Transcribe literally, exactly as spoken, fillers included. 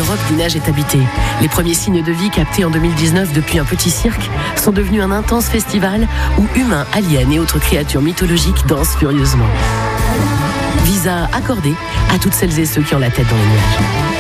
l'Europe d'Inage est habitée. Les premiers signes de vie captés en deux mille dix-neuf depuis un petit cirque sont devenus un intense festival où humains, aliens et autres créatures mythologiques dansent furieusement. Visa accordé à toutes celles et ceux qui ont la tête dans les nuages.